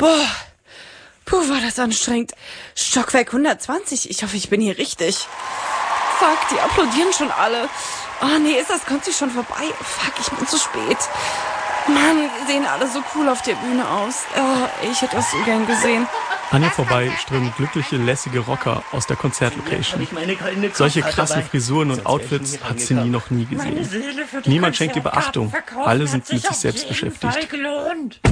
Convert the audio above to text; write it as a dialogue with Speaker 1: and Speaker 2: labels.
Speaker 1: Boah, puh, war das anstrengend. Stockwerk 120, ich hoffe, ich bin hier richtig. Fuck, die applaudieren schon alle. Oh nee, ist das Konzert schon vorbei? Fuck, ich bin zu spät. Mann, die sehen alle so cool auf der Bühne aus. Oh, ich hätte das so gern gesehen.
Speaker 2: An ihr vorbei strömen glückliche, lässige Rocker aus der Konzertlocation. Solche krassen Frisuren und Outfits hat Cindy noch nie gesehen. Niemand schenkt ihr Beachtung. Alle sind mit sich selbst beschäftigt.